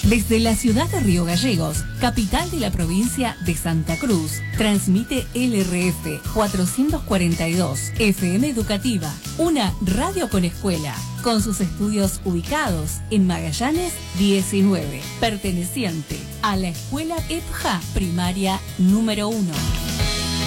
Desde la ciudad de Río Gallegos, capital de la provincia de Santa Cruz, transmite LRF 442, FM Educativa, una radio con escuela, con sus estudios ubicados en Magallanes 19, perteneciente a la Escuela EPJA Primaria número 1.